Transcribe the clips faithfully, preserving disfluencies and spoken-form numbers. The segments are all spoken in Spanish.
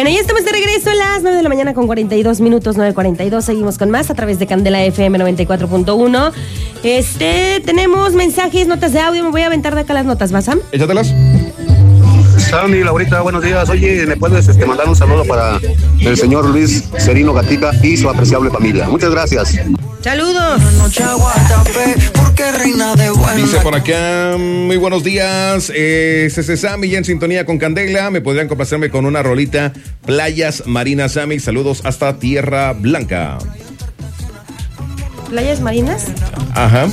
Bueno, ya estamos de regreso a las nueve de la mañana con cuarenta y dos minutos, nueve cuarenta y dos. Seguimos con más a través de Candela F M noventa y cuatro punto uno. Este, tenemos mensajes, notas de audio. Me voy a aventar de acá las notas, ¿vas, Sam? Échatelas. Sandy, Laurita, buenos días. Oye, ¿me puedes este, mandar un saludo para el señor Luis Serino Gatica y su apreciable familia? Muchas gracias. Saludos. Dice por acá, muy buenos días. Eh, C C Sammy ya en sintonía con Candela. ¿Me podrían complacerme con una rolita? Playas Marinas, Sammy. Saludos hasta Tierra Blanca. ¿Playas Marinas? Ajá.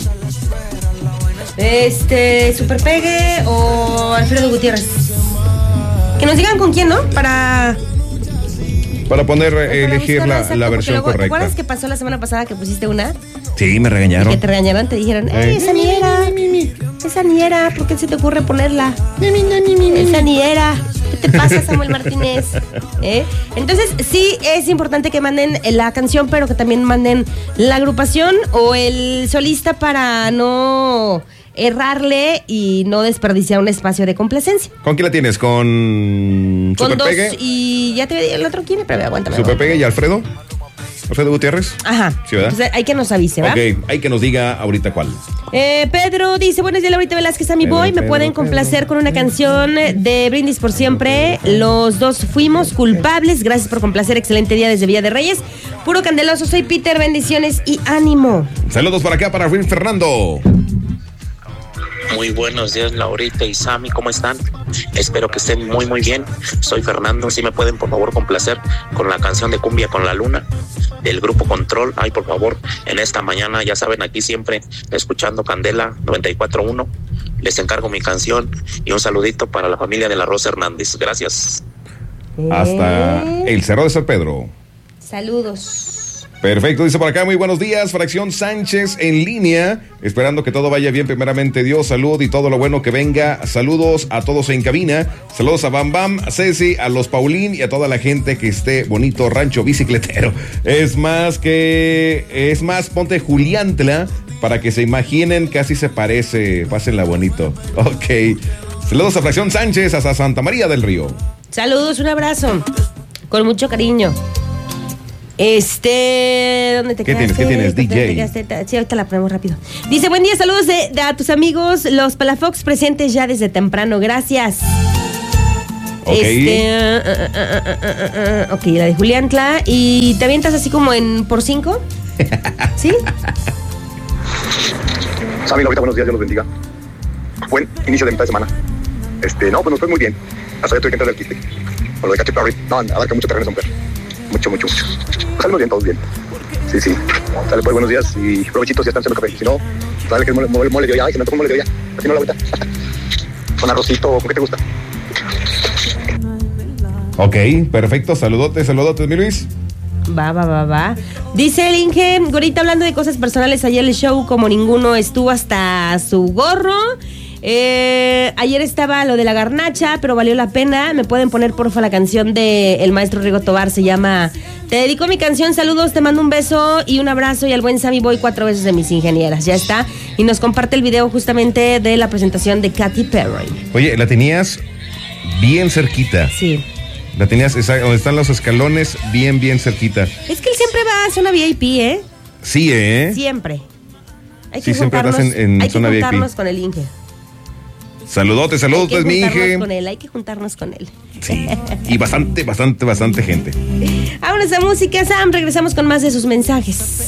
Este, Super Pegue o Alfredo Gutiérrez. Que nos digan con quién, ¿no? Para... Para poner, para elegir la, exacto, la versión luego, correcta. ¿Te acuerdas que pasó la semana pasada que pusiste una? Sí, me regañaron. Y que te regañaron, te dijeron, ¡eh, esa ni era! Esa ni era, ¿por qué se te ocurre ponerla? Esa ni era. ¿Qué te pasa, Samuel Martínez? ¿Eh? Entonces, sí es importante que manden la canción, pero que también manden la agrupación o el solista para no errarle y no desperdiciar un espacio de complacencia. ¿Con quién la tienes? ¿Con Con Super dos Pegue? Y ya te voy a el otro quién, pero aguántame. Super Pegue y Alfredo. Alfredo Gutiérrez. Ajá. Sí, ¿verdad? Entonces, hay que nos avise, ¿va? Ok, hay que nos diga ahorita cuál. Eh, Pedro dice, buenos días, Laurita Velázquez, a mi Pedro, boy. ¿Me Pedro, pueden Pedro, complacer Pedro, con una canción de Brindis por Siempre? Los dos fuimos culpables. Gracias por complacer. Excelente día desde Villa de Reyes. Puro candeloso. Soy Peter. Bendiciones y ánimo. Saludos para acá para Ruin Fernando. Muy buenos días, Laurita y Sammy, ¿cómo están? Espero que estén muy muy bien. Soy Fernando, si me pueden por favor complacer con la canción de Cumbia con la Luna del grupo Control. Ay, por favor, en esta mañana, ya saben, aquí siempre escuchando Candela noventa y cuatro punto uno. Les encargo mi canción y un saludito para la familia de la Rosa Hernández. Gracias. Hasta el Cerro de San Pedro. Saludos. Perfecto, dice por acá, muy buenos días, Fracción Sánchez en línea, esperando que todo vaya bien, primeramente Dios, salud y todo lo bueno que venga. Saludos a todos en cabina, saludos a Bam Bam, a Ceci, a los Paulín y a toda la gente que esté bonito rancho bicicletero. Es más que, es más, ponte Juliantla para que se imaginen, casi se parece, pásenla bonito. Ok, saludos a Fracción Sánchez, hasta Santa María del Río. Saludos, un abrazo, con mucho cariño. Este, ¿dónde te ¿Qué quedaste? tienes? ¿Qué tienes, D J? ¿Dónde te quedaste? Sí, ahorita la ponemos rápido. Dice, buen día, saludos de, de a tus amigos, los Palafox presentes ya desde temprano, gracias. Ok. Este, uh, uh, uh, uh, uh, uh, ok, la de Juliantla. ¿Y te avientas así como en por cinco? ¿Sí? Sammy, Laurita, buenos días, Dios los bendiga. Buen inicio de mitad de semana. Este, no, pues nos fue muy bien. Hasta ya tuve que entrar al quite. Por lo de Katy Perry. No, abarca mucho terreno esa mujer. Mucho, mucho, mucho. Salimos bien, todos bien. Sí, sí. Sale pues, buenos días y provechitos, ya están haciendo café. Si no, dale que mole, mole, mole de olla. Ay, se me tocó mole de olla. Así no, la vuelta. Con arrocito, ¿con qué te gusta? Ok, perfecto, saludotes, saludotes, mi Luis. Va, va, va, va. Dice el Inge, ahorita hablando de cosas personales, ayer el show como ninguno estuvo hasta su gorro. Eh, ayer estaba lo de la garnacha, pero valió la pena. Me pueden poner porfa la canción de el maestro Rigo Tobar, se llama Te dedico mi canción, saludos, te mando un beso y un abrazo y al buen Sammy Boy, cuatro besos de mis ingenieras, ya está. Y nos comparte el video justamente de la presentación de Katy Perry. Oye, la tenías bien cerquita. Sí. La tenías, esa, donde están los escalones, bien, bien cerquita. Es que él siempre va a zona V I P, ¿eh? Sí, ¿eh? Siempre. Hay Sí, que siempre juntarnos, estás en- en hay zona que V I P. juntarnos con el Inge. Saludotes, saludotes, Hay mi que juntarnos Inge. con él, hay que juntarnos con él. Sí, y bastante, bastante, bastante gente. Vámonos a música, Sam, regresamos con más de sus mensajes.